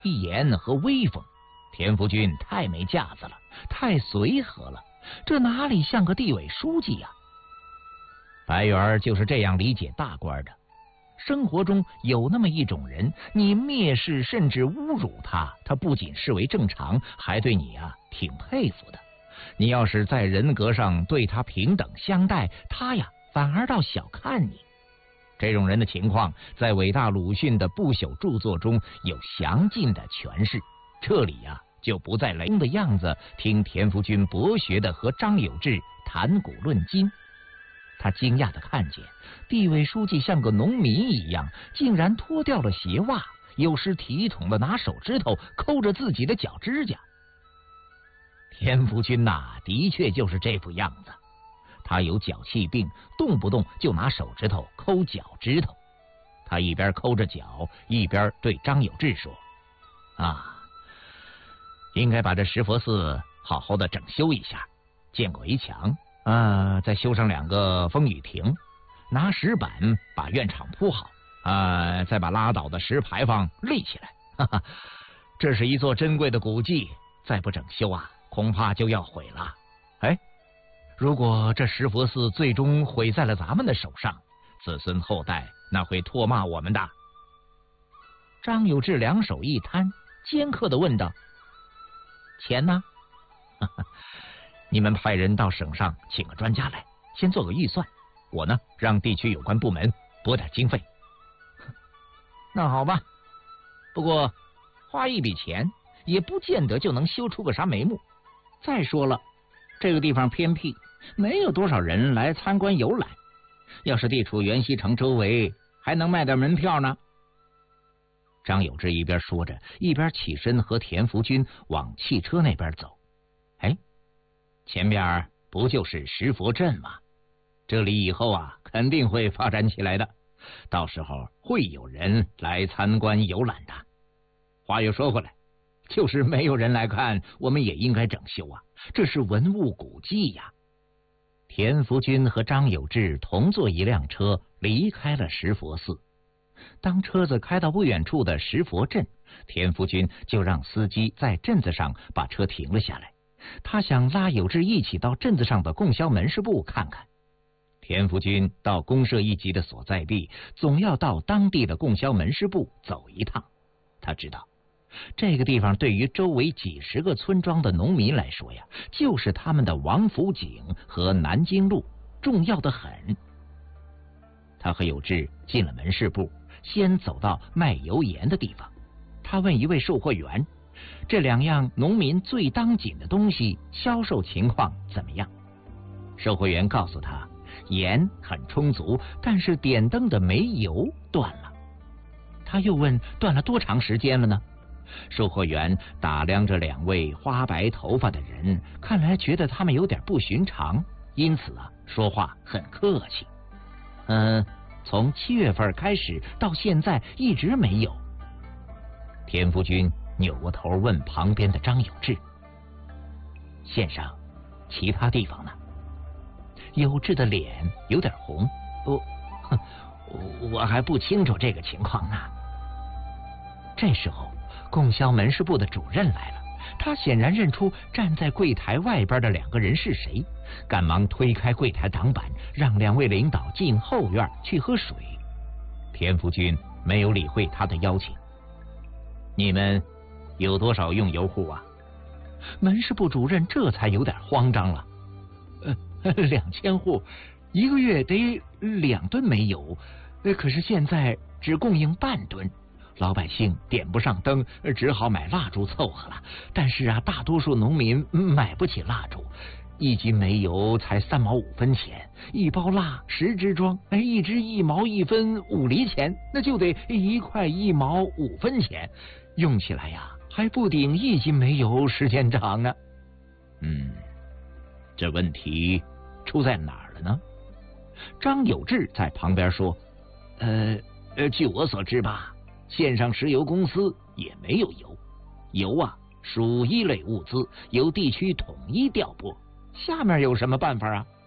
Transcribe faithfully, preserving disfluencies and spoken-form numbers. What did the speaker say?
一言和威风，田福军太没架子了，太随和了，这哪里像个地委书记呀？白元就是这样理解大官的。生活中有那么一种人，你蔑视甚至侮辱他，他不仅视为正常，还对你啊挺佩服的。你要是在人格上对他平等相待，他呀反而倒小看你。这种人的情况，在伟大鲁迅的不朽著作中有详尽的诠释。这里呀、啊、就不再雷锋的样子，听田福军博学的和张有志谈古论今。他惊讶地看见地委书记像个农民一样，竟然脱掉了鞋袜，有失体统的拿手指头抠着自己的脚指甲。田福军呐、啊，的确就是这副样子。他有脚气病，动不动就拿手指头抠脚趾头。他一边抠着脚，一边对张有志说：“啊，应该把这石佛寺好好的整修一下，建个围墙。”啊，再修上两个风雨亭，拿石板把院场铺好，啊，再把拉倒的石牌坊立起来。哈哈，这是一座珍贵的古迹，再不整修啊，恐怕就要毁了。哎，如果这石佛寺最终毁在了咱们的手上，子孙后代那会唾骂我们的。张有志两手一摊，尖刻地问道：“钱呢？”哈哈，你们派人到省上请个专家来，先做个预算，我呢让地区有关部门拨点经费。那好吧，不过花一笔钱也不见得就能修出个啥眉目。再说了，这个地方偏僻，没有多少人来参观游览，要是地处元溪城周围，还能卖点门票呢。张有志一边说着，一边起身和田福军往汽车那边走。哎，前边不就是石佛镇吗？这里以后啊肯定会发展起来的，到时候会有人来参观游览的。话又说回来，就是没有人来看，我们也应该整修啊，这是文物古迹呀。田福军和张有志同坐一辆车离开了石佛寺。当车子开到不远处的石佛镇，田福军就让司机在镇子上把车停了下来。他想拉有志一起到镇子上的供销门市部看看。田福军到公社一级的所在地，总要到当地的供销门市部走一趟。他知道，这个地方对于周围几十个村庄的农民来说呀，就是他们的王府井和南京路，重要的很。他和有志进了门市部，先走到卖油盐的地方。他问一位售货员，这两样农民最当紧的东西销售情况怎么样？售货员告诉他，盐很充足，但是点灯的煤油断了。他又问断了多长时间了呢？售货员打量着两位花白头发的人，看来觉得他们有点不寻常，因此啊，说话很客气。嗯，从七月份开始到现在一直没有。田福军扭过头问旁边的张有志：“县上其他地方呢？”有志的脸有点红，我我还不清楚这个情况呢。这时候，供销门市部的主任来了，他显然认出站在柜台外边的两个人是谁，赶忙推开柜台挡板，让两位领导进后院去喝水。田福军没有理会他的邀请。你们有多少用油户啊？门市部主任这才有点慌张了。呃，两千户，一个月得两吨煤油，可是现在只供应半吨，老百姓点不上灯，只好买蜡烛凑合了。但是啊，大多数农民买不起蜡烛，一斤煤油才三毛五分钱，一包蜡十支装，哎，一支一毛一分五厘钱，那就得一块一毛五分钱，用起来呀，还不顶一斤煤油时间长呢。嗯，这问题出在哪儿了呢？张有志在旁边说：“呃呃，据我所知吧，县上石油公司也没有油，油啊属一类物资，由地区统一调拨。下面有什么办法啊？